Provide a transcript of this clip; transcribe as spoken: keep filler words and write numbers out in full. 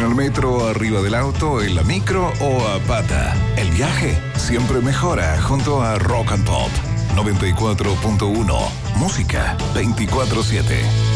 En el metro, arriba del auto, en la micro o a pata. El viaje siempre mejora junto a Rock and Pop. noventa y cuatro punto uno. Música veinticuatro siete.